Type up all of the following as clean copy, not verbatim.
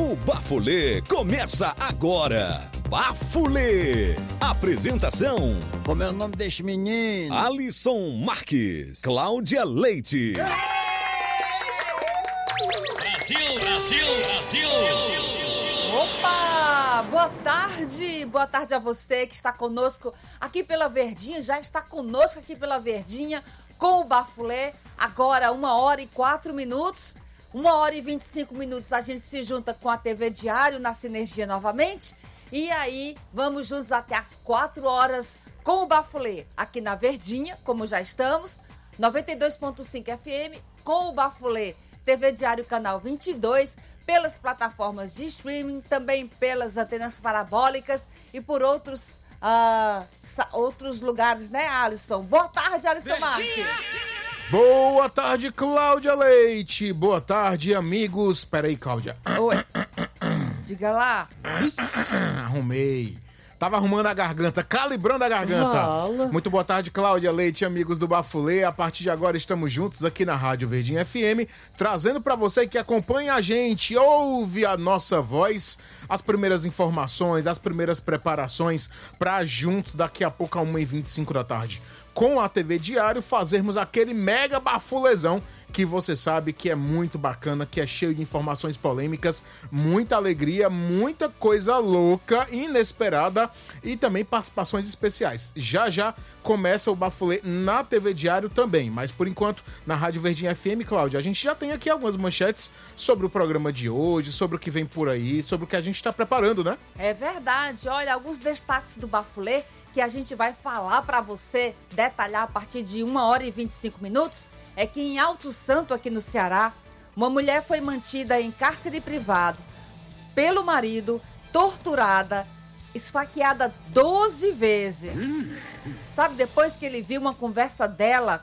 O Bafulê começa agora. Bafulê. Apresentação: Como é o nome desse menino? Alisson Marques, Cláudia Leite. Brasil, Brasil, Brasil! Opa! Boa tarde a você que está conosco aqui pela Verdinha, já está conosco aqui pela Verdinha com o Bafulê. Agora 1h04, 1h25 a gente se junta com a TV Diário na Sinergia novamente. E aí, vamos juntos até as 4 horas com o Bafulê aqui na Verdinha, como já estamos, 92.5 FM, com o Bafulê, TV Diário Canal 22, pelas plataformas de streaming, também pelas antenas parabólicas e por outros lugares, né, Alisson? Boa tarde, Alisson Marques. Boa tarde, Cláudia Leite. Boa tarde, amigos. Peraí, Cláudia. Oi. Diga lá. Arrumei. Tava arrumando a garganta, calibrando a garganta. Fala. Muito boa tarde, Cláudia Leite, amigos do Bafulê. A partir de agora estamos juntos aqui na Rádio Verdinha FM, trazendo para você que acompanha a gente, ouve a nossa voz, as primeiras informações, as primeiras preparações para juntos daqui a pouco a 1h25 da tarde, com a TV Diário, fazermos aquele mega bafulezão que você sabe que é muito bacana, que é cheio de informações polêmicas, muita alegria, muita coisa louca, inesperada e também participações especiais. Já já começa o Bafulê na TV Diário também, mas por enquanto na Rádio Verdinha FM, Cláudia, a gente já tem aqui algumas manchetes sobre o programa de hoje, sobre o que vem por aí, sobre o que a gente está preparando, né? É verdade, olha, alguns destaques do Bafulê que a gente vai falar para você, detalhar a partir de 1h25, é que em Alto Santo, aqui no Ceará, uma mulher foi mantida em cárcere privado pelo marido, torturada, esfaqueada 12 vezes. Sabe, depois que ele viu uma conversa dela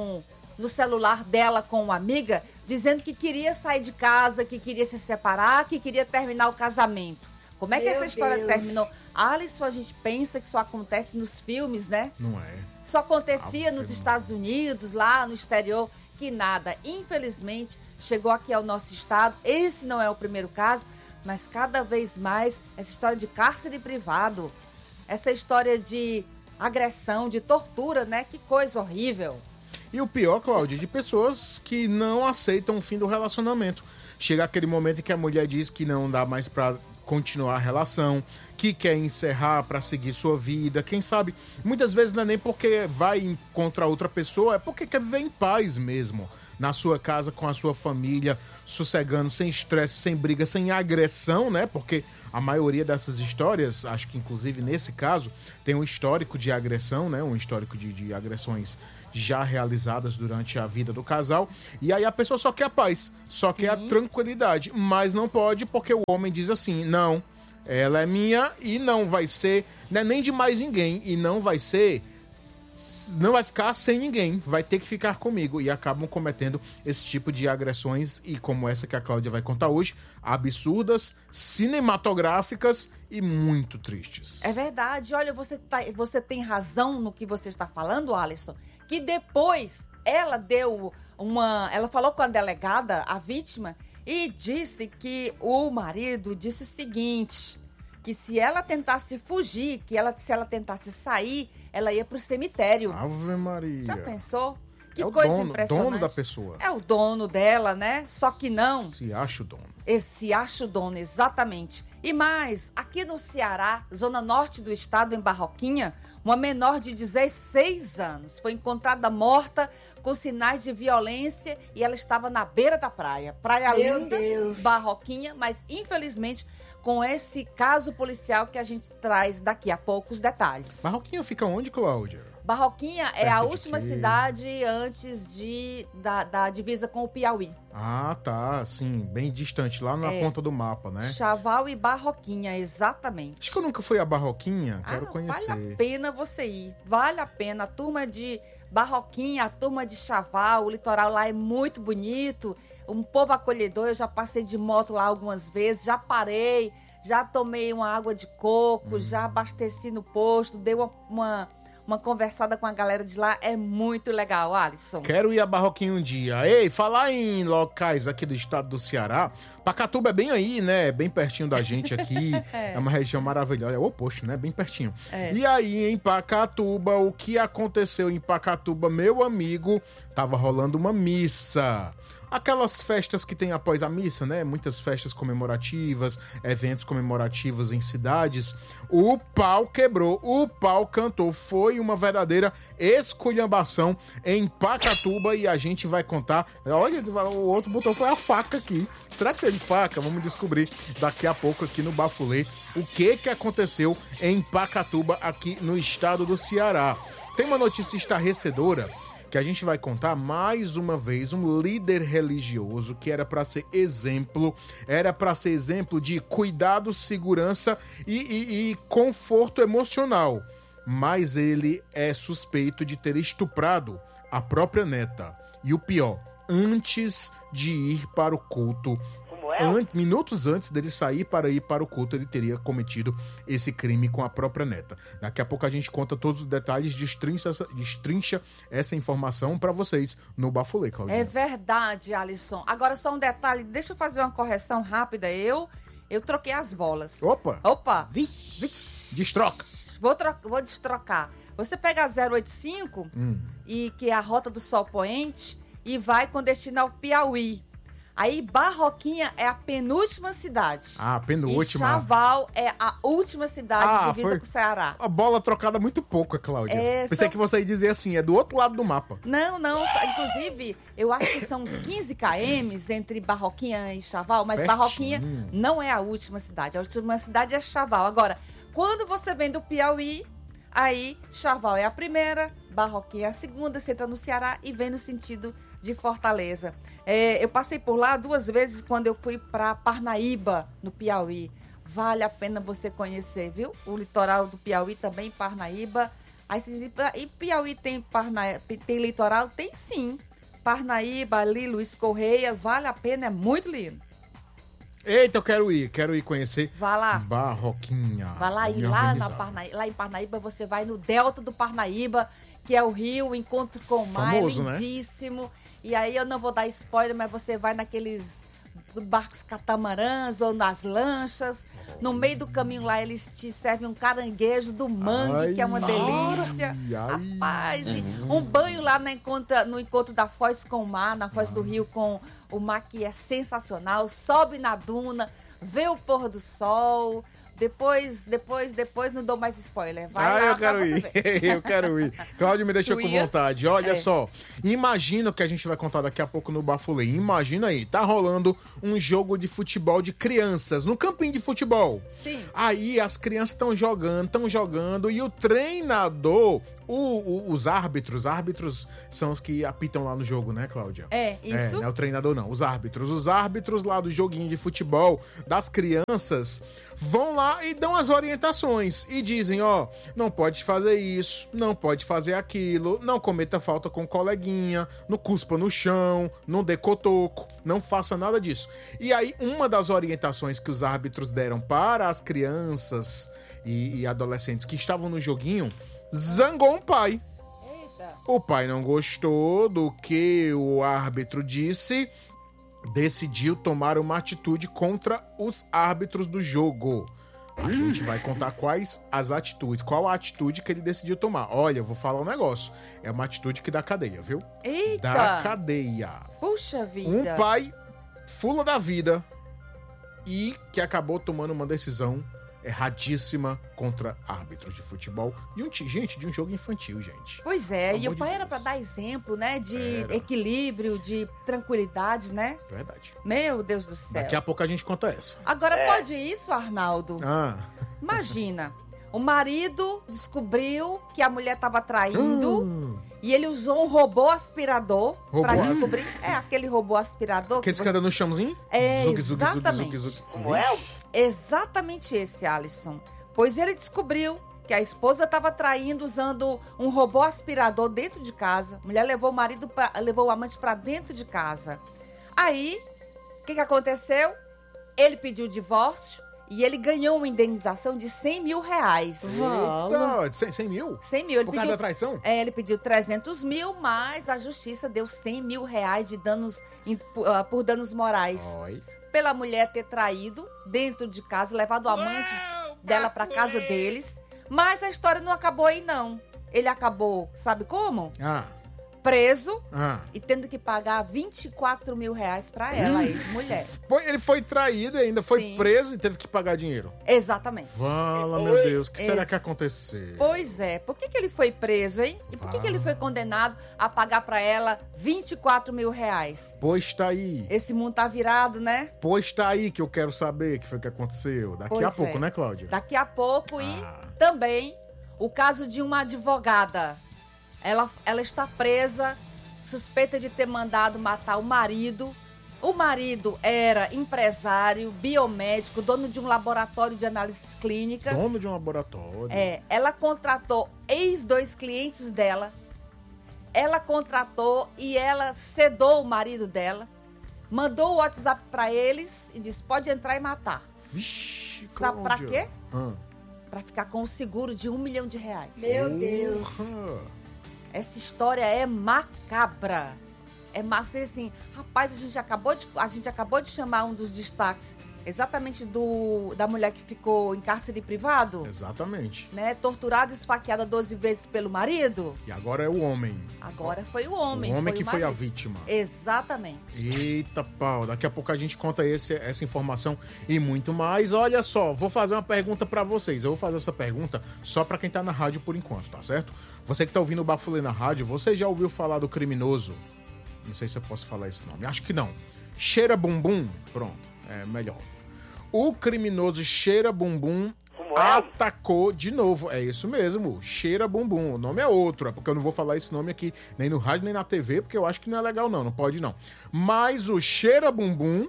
no celular dela com uma amiga, dizendo que queria sair de casa, que queria se separar, que queria terminar o casamento. Como é que essa história terminou? Alisson, a gente pensa que só acontece nos filmes, né? Não é. Só acontecia nos Estados Unidos, lá no exterior, que nada. Infelizmente, chegou aqui ao nosso estado. Esse não é o primeiro caso, mas cada vez mais essa história de cárcere privado, essa história de agressão, de tortura, né? Que coisa horrível. E o pior, Cláudia, de pessoas que não aceitam o fim do relacionamento. Chega aquele momento em que a mulher diz que não dá mais pra continuar a relação, que quer encerrar para seguir sua vida, quem sabe, muitas vezes não é nem porque vai contra outra pessoa, é porque quer viver em paz mesmo, na sua casa, com a sua família, sossegando, sem estresse, sem briga, sem agressão, né, porque a maioria dessas histórias, acho que inclusive nesse caso, tem um histórico de agressão, né, um histórico de agressões já realizadas durante a vida do casal, e aí a pessoa só quer a paz, só quer a tranquilidade, mas não pode porque o homem diz assim, não, ela é minha e não vai ser, né, nem de mais ninguém, e não vai ficar sem ninguém, vai ter que ficar comigo, e acabam cometendo esse tipo de agressões, e como essa que a Cláudia vai contar hoje, absurdas, cinematográficas e muito tristes. É verdade, olha, você tem razão no que você está falando, Alisson, que depois ela falou com a delegada, a vítima, e disse que o marido disse o seguinte, que se ela tentasse fugir, se ela tentasse sair, ela ia pro cemitério. Ave Maria. Já pensou? Que é coisa dono, impressionante. dono da pessoa. É o dono dela, né? Só que não. Se acha o dono. Esse acha o dono, exatamente. E mais, aqui no Ceará, zona norte do estado, em Barroquinha, uma menor de 16 anos foi encontrada morta com sinais de violência e ela estava na beira da praia. Praia linda, Barroquinha, mas infelizmente com esse caso policial que a gente traz daqui a pouco os detalhes. Barroquinha fica onde, Cláudia? Barroquinha é a última cidade antes da divisa com o Piauí. Ah, tá, sim, bem distante, lá na ponta do mapa, né? Chaval e Barroquinha, exatamente. Acho que eu nunca fui a Barroquinha, quero conhecer. Vale a pena você ir, vale a pena. A turma de Barroquinha, a turma de Chaval, o litoral lá é muito bonito, um povo acolhedor. Eu já passei de moto lá algumas vezes, já parei, já tomei uma água de coco, já abasteci no posto, dei uma conversada com a galera de lá. É muito legal, Alisson. Quero ir a Barroquinha um dia. Ei, falar em locais aqui do estado do Ceará, Pacatuba é bem aí, né? Bem pertinho da gente aqui. É uma região maravilhosa. É o oposto, né? Bem pertinho. E aí, em Pacatuba, o que aconteceu em Pacatuba, meu amigo, tava rolando uma missa. Aquelas festas que tem após a missa, né? Muitas festas comemorativas, eventos comemorativos em cidades. O pau quebrou, o pau cantou. Foi uma verdadeira esculhambação em Pacatuba e a gente vai contar. Olha, o outro botão foi a faca aqui. Será que teve faca? Vamos descobrir daqui a pouco aqui no Bafulê o que aconteceu em Pacatuba, aqui no estado do Ceará. Tem uma notícia estarrecedora que a gente vai contar mais uma vez. Um líder religioso que era para ser exemplo de cuidado, segurança e conforto emocional, mas ele é suspeito de ter estuprado a própria neta. E o pior, antes de ir para o culto, minutos antes dele sair para ir para o culto, ele teria cometido esse crime com a própria neta. Daqui a pouco a gente conta todos os detalhes, destrincha essa informação para vocês no Bafulê, Claudinha. É verdade, Alisson. Agora só um detalhe, deixa eu fazer uma correção rápida. Eu troquei as bolas. Opa! Destroca! Vou destrocar. Você pega a 085, e que é a Rota do Sol Poente, e vai com destino ao Piauí. Aí Barroquinha é a penúltima cidade. Ah, penúltima. E Chaval é a última cidade divisa com o Ceará. A bola trocada muito pouco, Cláudia. Pensei que você ia dizer assim, é do outro lado do mapa. Não. Inclusive, eu acho que são uns 15 km entre Barroquinha e Chaval, mas Pertinho. Barroquinha não é a última cidade. A última cidade é Chaval. Agora, quando você vem do Piauí, aí Chaval é a primeira, Barroquinha é a segunda, você entra no Ceará e vem no sentido de Fortaleza. Eu passei por lá 2 vezes quando eu fui para Parnaíba, no Piauí. Vale a pena você conhecer, viu? O litoral do Piauí também, Parnaíba. Aí você diz, e Piauí tem litoral? Tem sim. Parnaíba, ali, Luiz Correia, vale a pena, é muito lindo. Eita, eu quero ir conhecer. Vá lá. Barroquinha. Vai lá e lá em Parnaíba você vai no Delta do Parnaíba, que é o rio, encontro com o mar, famoso, lindíssimo. Né? E aí eu não vou dar spoiler, mas você vai naqueles barcos catamarãs ou nas lanchas. No meio do caminho lá eles te servem um caranguejo do mangue, que é uma delícia. Rapaz, um banho lá no encontro da Foz com o mar, na Foz do Rio com o mar, que é sensacional. Sobe na duna, vê o pôr do sol. Depois, não dou mais spoiler. Vai lá, eu quero ir. Eu quero ir. Cláudio me deixou com vontade. Olha só, imagina o que a gente vai contar daqui a pouco no Bafulê. Imagina aí, tá rolando um jogo de futebol de crianças, no campinho de futebol. Sim. Aí as crianças estão jogando, e o treinador, os árbitros são os que apitam lá no jogo, né, Cláudia? Isso. Não é o treinador, não. Os árbitros lá do joguinho de futebol das crianças vão lá e dão as orientações e dizem, não pode fazer isso, não pode fazer aquilo, não cometa falta com o coleguinha, não cuspa no chão, não dê cotoco, não faça nada disso. E aí, uma das orientações que os árbitros deram para as crianças e adolescentes que estavam no joguinho, zangou um pai. Eita. O pai não gostou do que o árbitro disse, decidiu tomar uma atitude contra os árbitros do jogo. A gente vai contar quais as atitudes, qual a atitude que ele decidiu tomar. Olha, eu vou falar um negócio. É uma atitude que dá cadeia, viu? Eita! Dá cadeia. Puxa vida. Um pai fula da vida e que acabou tomando uma decisão erradíssima contra árbitros de futebol de um jogo infantil, gente. Pois é, e o pai era pra dar exemplo, né, de equilíbrio, de tranquilidade, né? Verdade. Meu Deus do céu. Daqui a pouco a gente conta essa. Agora, pode isso, Arnaldo? Imagina, o marido descobriu que a mulher tava traindo e ele usou um robô aspirador pra descobrir. Aquele robô aspirador. Aqueles que andam no chãozinho? Exatamente. Como é? Exatamente esse, Alisson. Pois ele descobriu que a esposa estava traindo usando um robô aspirador dentro de casa. A mulher levou o amante para dentro de casa. Aí, o que aconteceu? Ele pediu o divórcio E ele ganhou uma indenização de 100 mil reais. Eita, 100 mil? 100 mil. Ele Por causa da traição? Ele pediu 300 mil, mas a justiça deu 100 mil reais de danos por danos morais. Oi. Pela mulher ter traído dentro de casa, levado o amante dela pra casa deles. Mas a história não acabou aí, não. Ele acabou, sabe como? Preso e tendo que pagar 24 mil reais pra ela, a ex-mulher. Ele foi traído e ainda foi preso e teve que pagar dinheiro. Exatamente. Fala, meu Deus, o que será que aconteceu? Pois é, por que ele foi preso, hein? E por que ele foi condenado a pagar pra ela 24 mil reais? Pois tá aí. Esse mundo tá virado, né? Pois tá aí que eu quero saber o que foi que aconteceu. Daqui a pouco, né, Cláudia? Daqui a pouco e também o caso de uma advogada. Ela está presa, suspeita de ter mandado matar o marido. O marido era empresário, biomédico, dono de um laboratório de análises clínicas. Dono de um laboratório. Ela contratou ex-2 clientes dela. Ela contratou e ela sedou o marido dela. Mandou o WhatsApp pra eles e disse, pode entrar e matar. Vixe, Sabe pra quê? Ah. Pra ficar com o seguro de R$1 milhão. Meu Deus. Essa história é macabra. Você assim, rapaz, a gente acabou de chamar um dos destaques exatamente da mulher que ficou em cárcere privado. Exatamente. Né? Torturada e esfaqueada 12 vezes pelo marido. E agora é o homem. Agora foi o homem. O homem que foi a marido. vítima. Exatamente. Eita pau, daqui a pouco a gente conta essa informação e muito mais. Olha só, vou fazer uma pergunta pra vocês. Eu vou fazer essa pergunta só pra quem tá na rádio por enquanto, tá certo? Você que tá ouvindo o Bafulê na rádio, você já ouviu falar do criminoso? Não sei se eu posso falar esse nome. Acho que não. Cheira Bumbum. Pronto, é melhor. O criminoso Cheira Bumbum atacou de novo. É isso mesmo, Cheira Bumbum. O nome é outro, é porque eu não vou falar esse nome aqui nem no rádio nem na TV, porque eu acho que não é legal não pode não. Mas o Cheira Bumbum,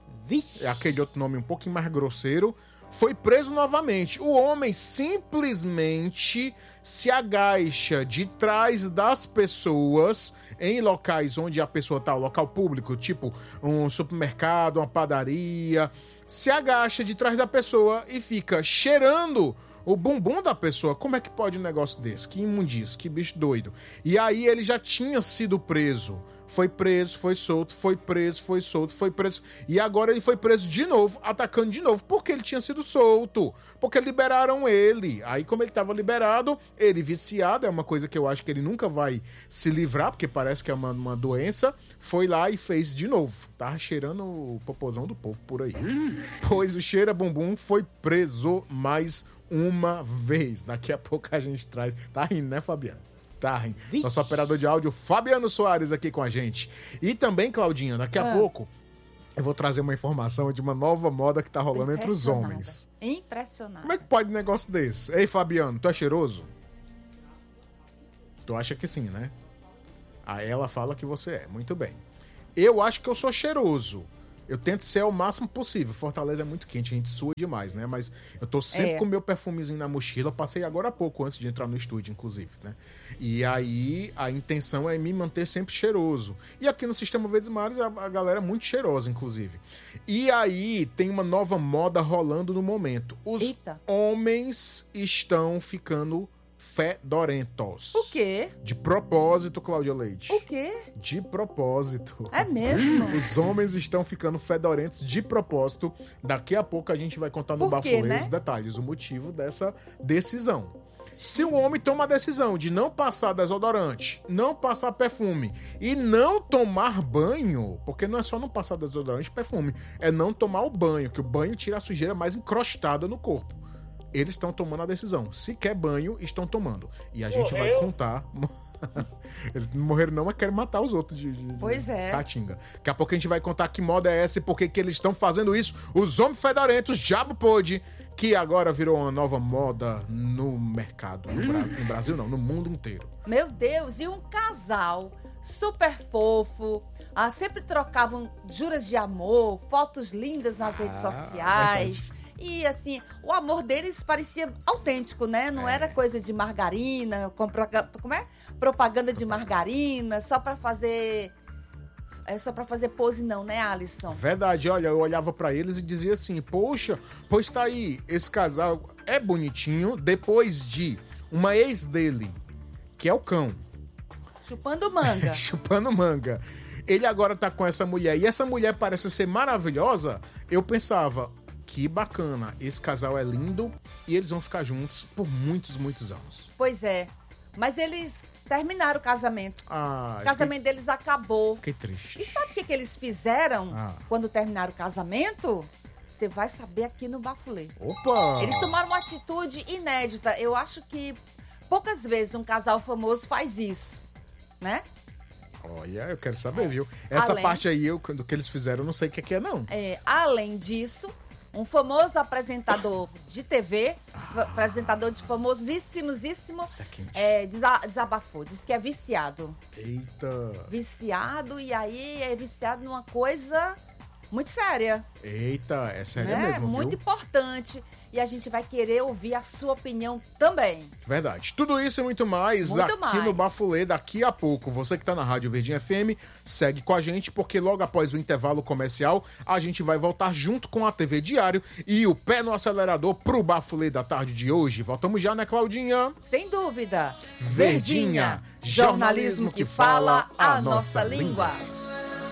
é aquele outro nome um pouquinho mais grosseiro, foi preso novamente. O homem simplesmente se agacha de trás das pessoas em locais onde a pessoa tá, o local público, tipo um supermercado, uma padaria, se agacha de trás da pessoa e fica cheirando o bumbum da pessoa. Como é que pode um negócio desse? Que imundice, que bicho doido. E aí ele já tinha sido preso. Foi preso, foi solto, foi preso, foi solto, foi preso. E agora ele foi preso de novo, atacando de novo, porque ele tinha sido solto. Porque liberaram ele. Aí, como ele estava liberado, ele viciado, é uma coisa que eu acho que ele nunca vai se livrar, porque parece que é uma doença, foi lá e fez de novo. Tava cheirando o popozão do povo por aí. Pois o Cheira Bumbum foi preso mais uma vez. Daqui a pouco a gente traz... Tá rindo, né, Fabiano? Tá, hein? Nosso operador de áudio, Fabiano Soares, aqui com a gente. E também, Claudinha, daqui a pouco eu vou trazer uma informação de uma nova moda que tá rolando entre os homens. Impressionante. Como é que pode um negócio desse? Ei, Fabiano, tu é cheiroso? Tu acha que sim, né? Aí ela fala que você é. Muito bem. Eu acho que eu sou cheiroso. Eu tento ser o máximo possível. Fortaleza é muito quente, a gente sua demais, né? Mas eu tô sempre com o meu perfumezinho na mochila. Eu passei agora há pouco, antes de entrar no estúdio, inclusive, né? E aí, a intenção é me manter sempre cheiroso. E aqui no Sistema Verdes Mares, a galera é muito cheirosa, inclusive. E aí, tem uma nova moda rolando no momento. Os homens estão ficando fedorentos. O quê? De propósito, Cláudia Leite. O quê? De propósito. É mesmo? Os homens estão ficando fedorentos de propósito. Daqui a pouco a gente vai contar no Bafulê os detalhes, o motivo dessa decisão. Se o homem toma a decisão de não passar desodorante, não passar perfume e não tomar banho, porque não é só não passar desodorante e perfume, é não tomar o banho, que o banho tira a sujeira mais encrostada no corpo. Eles estão tomando a decisão. Se quer banho, estão tomando. E a gente vai contar... Eles não morreram não, mas querem matar os outros de Caatinga. Daqui a pouco a gente vai contar que moda é essa e por que eles estão fazendo isso. Os homens fedorentos, Diabo Pôde, que agora virou uma nova moda no mercado. No Brasil não, no mundo inteiro. Meu Deus, e um casal super fofo. Sempre trocavam juras de amor, fotos lindas nas redes sociais. Verdade. E, assim, o amor deles parecia autêntico, né? Não era coisa de margarina, como é? Propaganda de margarina, só pra fazer é só pra fazer pose não, né, Alisson? Verdade, olha, eu olhava pra eles e dizia assim, poxa, pois tá aí, esse casal é bonitinho, depois de uma ex dele, que é o cão, Chupando manga. chupando manga, ele agora tá com essa mulher, e essa mulher parece ser maravilhosa, eu pensava, que bacana, esse casal é lindo, e eles vão ficar juntos por muitos, muitos anos. Pois é, mas eles terminaram o casamento. Ah, O casamento deles acabou. fiquei triste. E sabe o que eles fizeram Ah. quando terminaram o casamento? Você vai saber aqui no Bafulê. Opa! Eles tomaram uma atitude inédita. Eu acho que poucas vezes um casal famoso faz isso, né? Olha, eu quero saber, viu? Essa Além- parte aí, do que eles fizeram, eu não sei o que é, não. Além disso, um famoso apresentador de TV, apresentador de famosíssimo, Isso é quente. desabafou. Disse que é viciado. Eita, Viciado, e aí é viciado numa coisa muito séria. eita, é sério Né? mesmo, Muito viu? importante. E a gente vai querer ouvir a sua opinião também. Verdade. Tudo isso e muito mais Muito aqui mais. no Bafulê daqui a pouco. Você que tá na Rádio Verdinha FM, segue com a gente, porque logo após o intervalo comercial, a gente vai voltar junto com a TV Diário e o pé no acelerador pro Bafulê da tarde de hoje. Voltamos já, né, Claudinha? Sem dúvida. Verdinha, jornalismo que fala a nossa língua.